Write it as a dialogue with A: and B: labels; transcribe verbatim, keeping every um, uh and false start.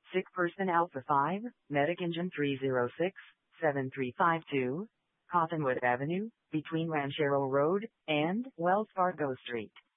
A: Sick Person Alpha five, Medic Engine three zero six, seven three five two, Cottonwood Avenue, between Ranchero Road and Wells Fargo Street.